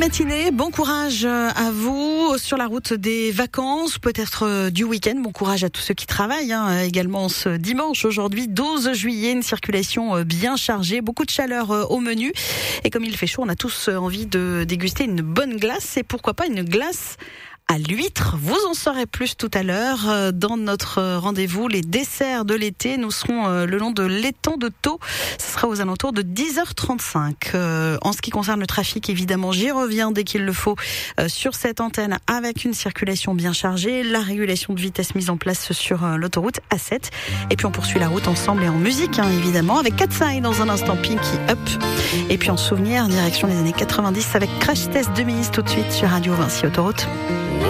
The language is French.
matinée, bon courage à vous sur la route des vacances, peut-être du week-end. Bon courage à tous ceux qui travaillent également ce dimanche, aujourd'hui 12 juillet, une circulation bien chargée, beaucoup de chaleur au menu. Et comme il fait chaud, on a tous envie de déguster une bonne glace et pourquoi pas une glace à l'huître. Vous en saurez plus tout à l'heure dans notre rendez-vous les desserts de l'été. Nous serons le long de l'étang de Thau. Ce sera aux alentours de 10h35. En ce qui concerne le trafic, évidemment, j'y reviens dès qu'il le faut sur cette antenne avec une circulation bien chargée, la régulation de vitesse mise en place sur l'autoroute A7. Et puis on poursuit la route ensemble et en musique, évidemment, avec Katsai dans un instant, Pinky Up. Et puis en souvenir, direction les années 90 avec Crash Test 2010 tout de suite sur Radio Vinci Autoroute.